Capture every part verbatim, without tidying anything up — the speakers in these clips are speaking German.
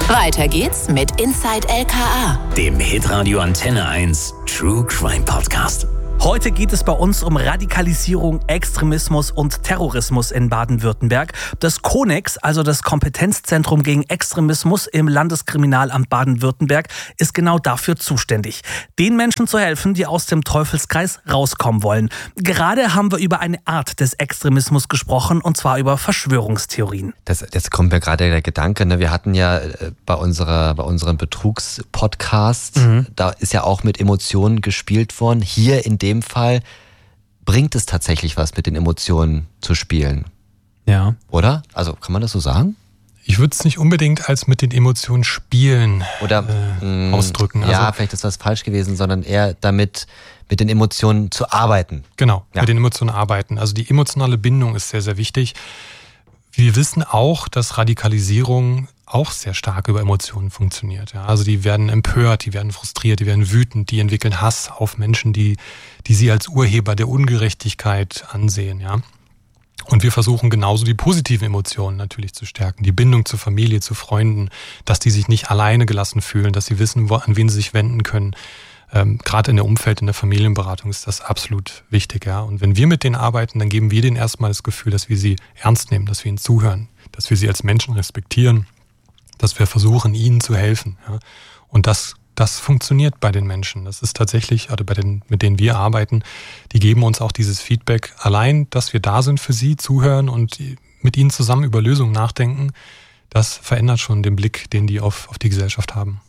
Weiter geht's mit Inside L K A, dem Hitradio Antenne eins True Crime Podcast. Heute geht es bei uns um Radikalisierung, Extremismus und Terrorismus in Baden-Württemberg. Das Konex, also das Kompetenzzentrum gegen Extremismus im Landeskriminalamt Baden-Württemberg, ist genau dafür zuständig, den Menschen zu helfen, die aus dem Teufelskreis rauskommen wollen. Gerade haben wir über eine Art des Extremismus gesprochen, und zwar über Verschwörungstheorien. Das, jetzt kommt mir gerade der Gedanke, ne? Wir hatten ja bei unserer, bei unserem Betrugspodcast, mhm. da ist ja auch mit Emotionen gespielt worden. Hier in dem Fall bringt es tatsächlich was, mit den Emotionen zu spielen. Ja. Oder? Also kann man das so sagen? Ich würde es nicht unbedingt als mit den Emotionen spielen Oder, äh, mh, ausdrücken. Ja, also, vielleicht ist das falsch gewesen, sondern eher damit, mit den Emotionen zu arbeiten. Genau, ja. mit den Emotionen arbeiten. Also die emotionale Bindung ist sehr, sehr wichtig. Wir wissen auch, dass Radikalisierung auch sehr stark über Emotionen funktioniert. Ja, also die werden empört, die werden frustriert, die werden wütend, die entwickeln Hass auf Menschen, die, die sie als Urheber der Ungerechtigkeit ansehen. Ja. Und wir versuchen genauso die positiven Emotionen natürlich zu stärken, die Bindung zur Familie, zu Freunden, dass die sich nicht alleine gelassen fühlen, dass sie wissen, wo, an wen sie sich wenden können. Ähm, gerade in der Umfeld, in der Familienberatung ist das absolut wichtig. Ja. Und wenn wir mit denen arbeiten, dann geben wir denen erstmal das Gefühl, dass wir sie ernst nehmen, dass wir ihnen zuhören, dass wir sie als Menschen respektieren, dass wir versuchen, ihnen zu helfen. Ja. Und das, das funktioniert bei den Menschen. Das ist tatsächlich, also bei den, mit denen wir arbeiten, die geben uns auch dieses Feedback. Allein, dass wir da sind für sie, zuhören und mit ihnen zusammen über Lösungen nachdenken, das verändert schon den Blick, den die auf, auf die Gesellschaft haben.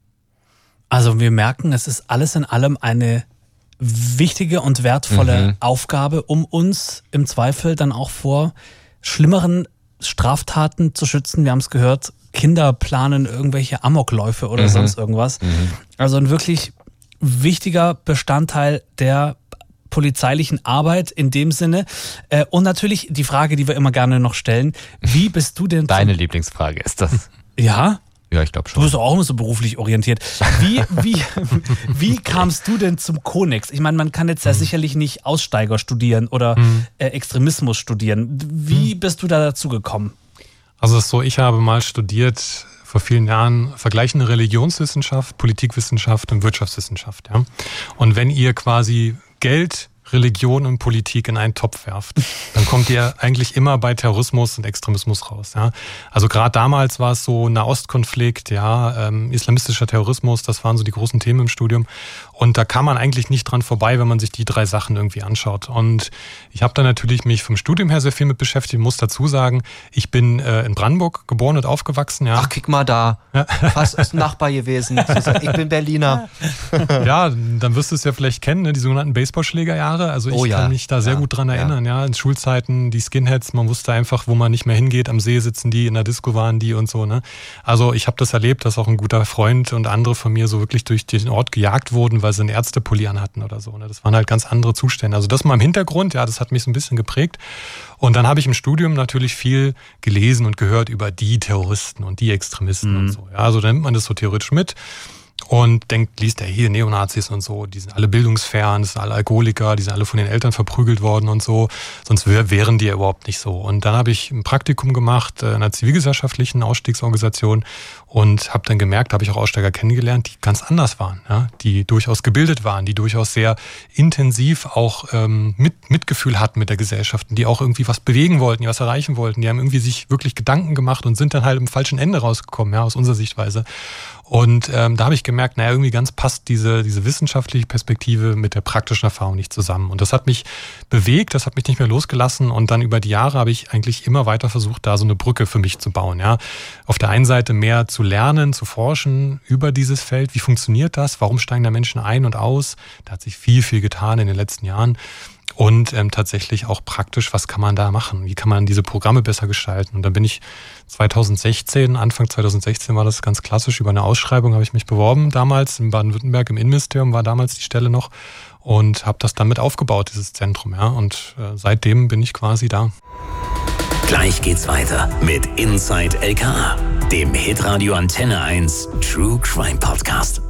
Also wir merken, es ist alles in allem eine wichtige und wertvolle mhm. Aufgabe, um uns im Zweifel dann auch vor schlimmeren Straftaten zu schützen. Wir haben es gehört, Kinder planen irgendwelche Amokläufe oder mhm. sonst irgendwas. Mhm. Also ein wirklich wichtiger Bestandteil der polizeilichen Arbeit in dem Sinne. Und natürlich die Frage, die wir immer gerne noch stellen, wie bist du denn... Deine Lieblingsfrage ist das. Ja? Ja, ich glaube schon. Du bist auch immer so beruflich orientiert. Wie, wie, wie kamst du denn zum Konex? Ich meine, man kann jetzt ja mhm. sicherlich nicht Aussteiger studieren oder mhm. äh, Extremismus studieren. Wie mhm. bist du da dazu gekommen? Also es ist so, ich habe mal studiert vor vielen Jahren vergleichende Religionswissenschaft, Politikwissenschaft und Wirtschaftswissenschaft. Ja? Und wenn ihr quasi Geld, Religion und Politik in einen Topf werft, dann kommt ihr eigentlich immer bei Terrorismus und Extremismus raus. Ja? Also gerade damals war es so Nahostkonflikt, ja, ähm, islamistischer Terrorismus, das waren so die großen Themen im Studium. Und da kann man eigentlich nicht dran vorbei, wenn man sich die drei Sachen irgendwie anschaut. Und ich habe da natürlich mich vom Studium her sehr viel mit beschäftigt. Ich muss dazu sagen, ich bin äh, in Brandenburg geboren und aufgewachsen. Ja. Ach, guck mal da. Ja. Fast ist ein Nachbar gewesen. Ich bin Berliner. Ja, dann wirst du es ja vielleicht kennen, ne? Die sogenannten Baseballschlägerjahre. Also ich oh ja. kann mich da sehr ja. gut dran erinnern. Ja. Ja. In Schulzeiten, die Skinheads, man wusste einfach, wo man nicht mehr hingeht. Am See sitzen die, in der Disco waren die und so. Ne? Also ich habe das erlebt, dass auch ein guter Freund und andere von mir so wirklich durch den Ort gejagt wurden, weil sie einen Ärztepulli anhatten oder so. Ne? Das waren halt ganz andere Zustände. Also das mal im Hintergrund, ja, das hat mich so ein bisschen geprägt. Und dann habe ich im Studium natürlich viel gelesen und gehört über die Terroristen und die Extremisten mhm. und so. Ja, also dann nimmt man das so theoretisch mit und denkt, liest er hier Neonazis und so, die sind alle bildungsfern, das sind alle Alkoholiker, die sind alle von den Eltern verprügelt worden und so, sonst wären die ja überhaupt nicht so. Und dann habe ich ein Praktikum gemacht in einer zivilgesellschaftlichen Ausstiegsorganisation und habe dann gemerkt, habe ich auch Aussteiger kennengelernt, die ganz anders waren, ja? Die durchaus gebildet waren, die durchaus sehr intensiv auch ähm, mit, Mitgefühl hatten mit der Gesellschaft, die auch irgendwie was bewegen wollten, die was erreichen wollten, die haben irgendwie sich wirklich Gedanken gemacht und sind dann halt im falschen Ende rausgekommen, ja, aus unserer Sichtweise. Und ähm, da habe ich gemerkt, naja, irgendwie ganz passt diese, diese wissenschaftliche Perspektive mit der praktischen Erfahrung nicht zusammen. Und das hat mich bewegt, das hat mich nicht mehr losgelassen. Und dann über die Jahre habe ich eigentlich immer weiter versucht, da so eine Brücke für mich zu bauen. Ja, auf der einen Seite mehr zu lernen, zu forschen über dieses Feld. Wie funktioniert das? Warum steigen da Menschen ein und aus? Da hat sich viel, viel getan in den letzten Jahren. Und ähm, tatsächlich auch praktisch, was kann man da machen? Wie kann man diese Programme besser gestalten? Und dann bin ich zweitausendsechzehn, Anfang zweitausendsechzehn war das ganz klassisch, über eine Ausschreibung habe ich mich beworben damals in Baden-Württemberg im Innenministerium, war damals die Stelle noch und habe das dann mit aufgebaut, dieses Zentrum. Ja. Und äh, seitdem bin ich quasi da. Gleich geht's weiter mit Inside L K A, dem Hitradio Antenne eins True Crime Podcast.